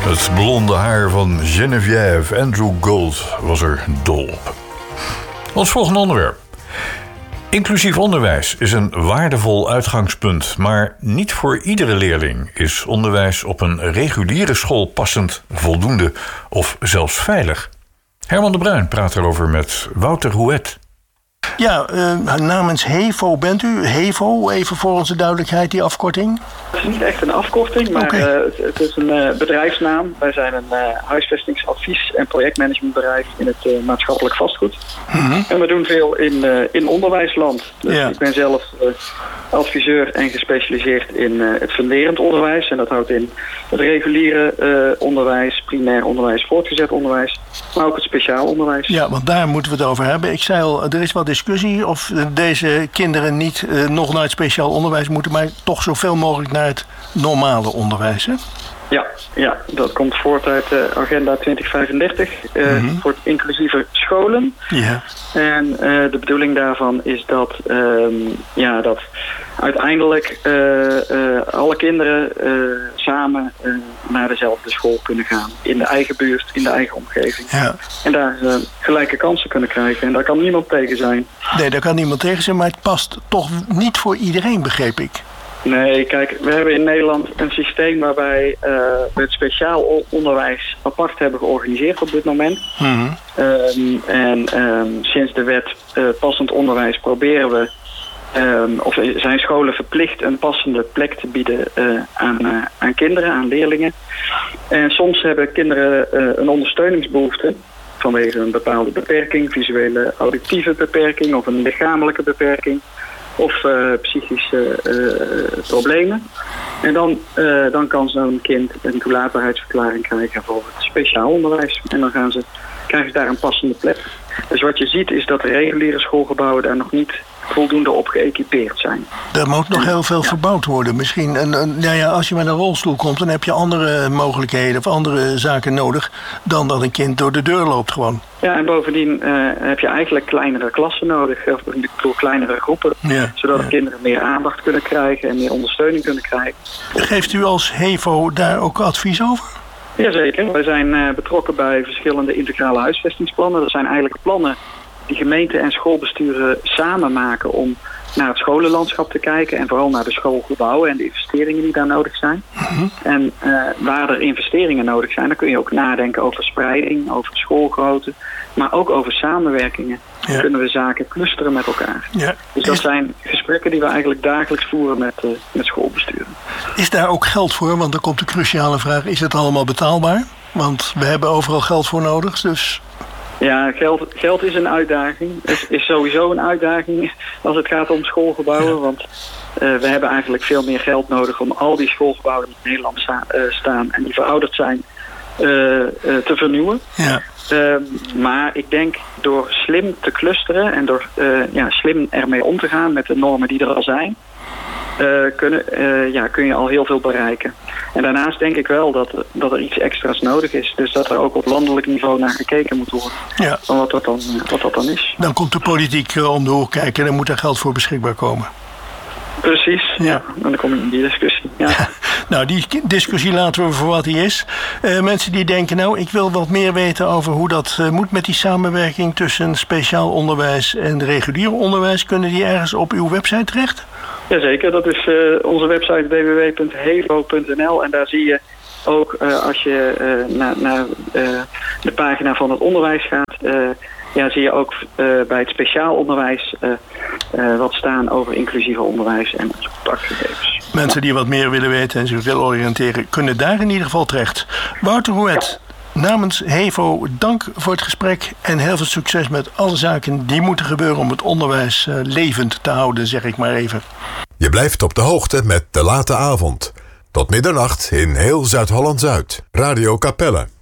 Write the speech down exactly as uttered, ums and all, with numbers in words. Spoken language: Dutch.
Het blonde haar van Geneviève Andrew Gold was er dol op. Ons volgende onderwerp. Inclusief onderwijs is een waardevol uitgangspunt, maar niet voor iedere leerling is onderwijs op een reguliere school passend, voldoende of zelfs veilig. Herman de Bruin praat erover met Wouter Houet. Ja, uh, namens HEVO bent u. HEVO, even voor onze duidelijkheid, die afkorting. Het is niet echt een afkorting, maar okay. uh, het, het is een uh, bedrijfsnaam. Wij zijn een uh, huisvestingsadvies- en projectmanagementbedrijf in het uh, maatschappelijk vastgoed. Mm-hmm. En we doen veel in, uh, in onderwijsland. Dus ja. Ik ben zelf uh, adviseur en gespecialiseerd in uh, het funderend onderwijs. En dat houdt in het reguliere uh, onderwijs, primair onderwijs, voortgezet onderwijs, maar ook het speciaal onderwijs. Ja, want daar moeten we het over hebben. Ik zei al, er is wel discussie of deze kinderen niet uh, nog naar het speciaal onderwijs moeten, maar toch zoveel mogelijk naar het normale onderwijs, hè? Ja, ja, dat komt voort uit uh, Agenda twintig vijfendertig uh, mm-hmm. voor inclusieve scholen. Ja. En uh, de bedoeling daarvan is dat, uh, ja, dat uiteindelijk uh, uh, alle kinderen uh, samen uh, naar dezelfde school kunnen gaan. In de eigen buurt, in de eigen omgeving. Ja. En daar uh, gelijke kansen kunnen krijgen. En daar kan niemand tegen zijn. Nee, daar kan niemand tegen zijn, maar het past toch niet voor iedereen, begreep ik. Nee, kijk, we hebben in Nederland een systeem waarbij uh, we het speciaal onderwijs apart hebben georganiseerd op dit moment. Mm-hmm. Um, en um, sinds de wet uh, passend onderwijs proberen we, um, of zijn scholen verplicht een passende plek te bieden uh, aan, uh, aan kinderen, aan leerlingen. En soms hebben kinderen uh, een ondersteuningsbehoefte vanwege een bepaalde beperking, visuele auditieve beperking of een lichamelijke beperking. Of uh, psychische uh, problemen. En dan, uh, dan kan zo'n kind een toelaatbaarheidsverklaring krijgen voor het speciaal onderwijs. En dan gaan ze, krijgen ze daar een passende plek. Dus wat je ziet is dat de reguliere schoolgebouwen daar nog niet voldoende op geëquipeerd zijn. Er moet nog heel veel ja. verbouwd worden. Misschien, een, een, nou ja, als je met een rolstoel komt, dan heb je andere mogelijkheden of andere zaken nodig dan dat een kind door de deur loopt gewoon. Ja, en bovendien uh, heb je eigenlijk kleinere klassen nodig, of door kleinere groepen, ja, zodat ja. de kinderen meer aandacht kunnen krijgen en meer ondersteuning kunnen krijgen. Geeft u als HEVO daar ook advies over? Jazeker, wij zijn uh, betrokken bij verschillende integrale huisvestingsplannen. Dat zijn eigenlijk plannen die gemeenten en schoolbesturen samen maken om naar het scholenlandschap te kijken en vooral naar de schoolgebouwen en de investeringen die daar nodig zijn. Mm-hmm. En uh, waar er investeringen nodig zijn, dan kun je ook nadenken over spreiding, over schoolgrootte, maar ook over samenwerkingen. Dan ja. kunnen we zaken clusteren met elkaar. Ja. Dus dat zijn gesprekken die we eigenlijk dagelijks voeren met, uh, met schoolbesturen. Is daar ook geld voor? Want dan komt de cruciale vraag, is het allemaal betaalbaar? Want we hebben overal geld voor nodig, dus... Ja, geld, geld is een uitdaging. Is, is sowieso een uitdaging als het gaat om schoolgebouwen. Ja. Want uh, we hebben eigenlijk veel meer geld nodig om al die schoolgebouwen die in Nederland sta, uh, staan en die verouderd zijn uh, uh, te vernieuwen. Ja. Uh, maar ik denk door slim te clusteren en door uh, ja, slim ermee om te gaan met de normen die er al zijn, Uh, kunnen, uh, ja, kun je al heel veel bereiken. En daarnaast denk ik wel dat, dat er iets extra's nodig is. Dus dat er ook op landelijk niveau naar gekeken moet worden. Ja. Van wat dat dan, wat dat dan is. Dan komt de politiek uh, om de hoek kijken en dan moet er geld voor beschikbaar komen. Precies, ja. ja. En dan kom je in die discussie. Ja. Nou, die discussie laten we voor wat die is. Uh, mensen die denken, nou, ik wil wat meer weten over hoe dat uh, moet met die samenwerking tussen speciaal onderwijs en regulier onderwijs. Kunnen die ergens op uw website terecht? Jazeker, dat is uh, onze website w w w punt hevo punt n l en daar zie je ook uh, als je uh, naar, naar uh, de pagina van het onderwijs gaat, uh, ja, zie je ook uh, bij het speciaal onderwijs uh, uh, wat staan over inclusieve onderwijs en onze contactgegevens. Mensen die wat meer willen weten en zich willen oriënteren, kunnen daar in ieder geval terecht. Wouter Houet, ja. namens HEVO, dank voor het gesprek en heel veel succes met alle zaken die moeten gebeuren om het onderwijs uh, levend te houden, zeg ik maar even. Je blijft op de hoogte met De Late Avond. Tot middernacht in heel Zuid-Holland-Zuid. Radio Capelle.